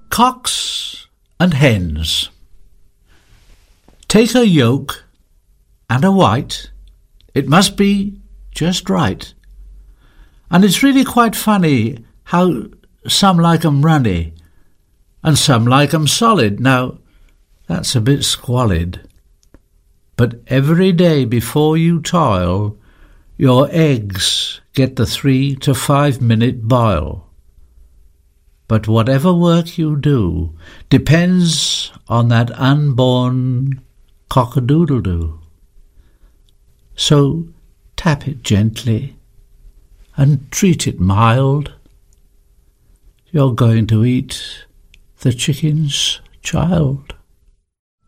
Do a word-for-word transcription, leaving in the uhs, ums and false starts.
Cocks and hens. Take a yolk and a white. It must be just right. And it's really quite funny how some like 'em runny and some like 'em solid. Now, that's a bit squalid. But every day before you toil, your eggs get the three to five minute boil. But whatever work you do depends on that unborn cock-a-doodle-doo. So tap it gently and treat it mild. You're going to eat the chicken's child.